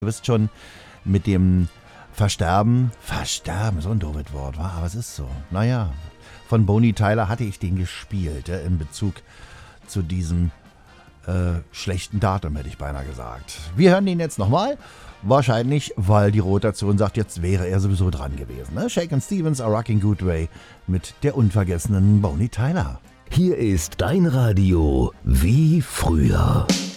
Du wisst schon, mit dem Versterben, so ein doofes Wort, war, aber es ist so. Naja, von Bonnie Tyler hatte ich den gespielt, in Bezug zu diesem schlechten Datum, hätte ich beinahe gesagt. Wir hören den jetzt nochmal, wahrscheinlich, weil die Rotation sagt, jetzt wäre er sowieso dran gewesen. Ne? Shakin' Stevens, A Rockin' Good Way mit der unvergessenen Bonnie Tyler. Hier ist dein Radio wie früher.